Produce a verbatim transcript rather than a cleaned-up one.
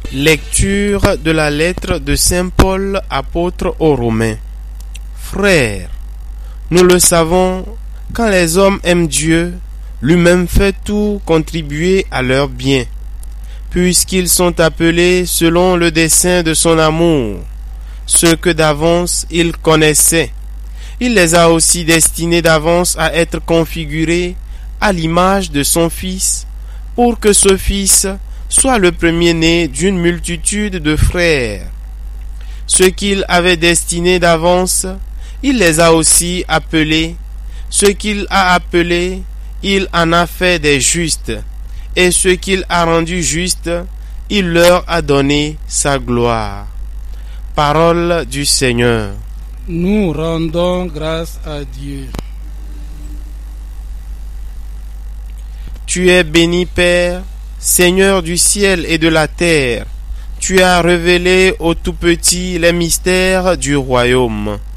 Lecture de la lettre de Saint Paul, apôtre aux Romains. Frères, nous le savons, quand les hommes aiment Dieu, lui-même fait tout contribuer à leur bien, puisqu'ils sont appelés selon le dessein de son amour. Ceux que d'avance il connaissait, il les a aussi destinés d'avance à être configurés à l'image de son Fils, pour que ce Fils soit le premier-né d'une multitude de frères. Ceux qu'il avait destinés d'avance, il les a aussi appelés. Ceux qu'il a appelés, il en a fait des justes. Et ceux qu'il a rendus justes, il leur a donné sa gloire. Parole du Seigneur. Nous rendons grâce à Dieu. Tu es béni, Père, Seigneur du ciel et de la terre. Tu as révélé aux tout petits les mystères du royaume.